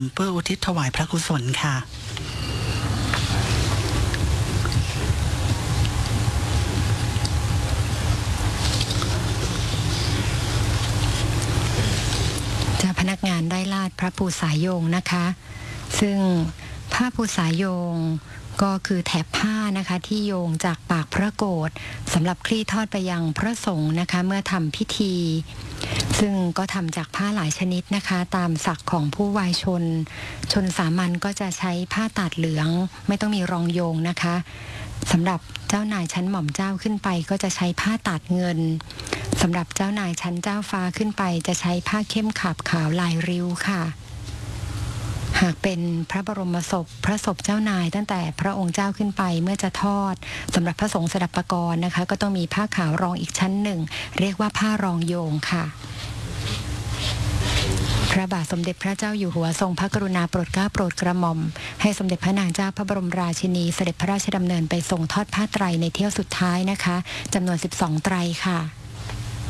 เพื่ออุทิศถวายพระกุศลค่ะเจ้าพนักงานได้ลาดพระภูษาโยงนะคะซึ่งผ้าภูษาโยงก็คือแถบผ้านะคะที่โยงจากปากพระโกฐสำหรับคลี่ทอดไปยังพระสงฆ์นะคะเมื่อทำพิธีซึ่งก็ทำจากผ้าหลายชนิดนะคะตามศักดิ์ของผู้วายชนสามัญก็จะใช้ผ้าตัดเหลืองไม่ต้องมีรองโยงนะคะสำหรับเจ้านายชั้นหม่อมเจ้าขึ้นไปก็จะใช้ผ้าตัดเงินสำหรับเจ้านายชั้นเจ้าฟ้าขึ้นไปจะใช้ผ้าเข้มขับขาวลายริ้วค่ะหากเป็นพระบรมศพพระศพเจ้านายตั้งแต่พระองค์เจ้าขึ้นไปเมื่อจะทอดสำหรับพระสงฆ์สดับปกรณ์นะคะก็ต้องมีผ้าขาวรองอีกชั้นหนึ่งเรียกว่าผ้ารองโยงค่ะพระบาทสมเด็จพระเจ้าอยู่หัวทรงพระกรุณาโปรดเกล้าโปรดกระหม่อมให้สมเด็จพระนางเจ้าพระบรมราชินีเสด็จพระราชดำเนินไปทรงทอดผ้าไตรในเที่ยวสุดท้ายนะคะจำนวน12ไตรค่ะ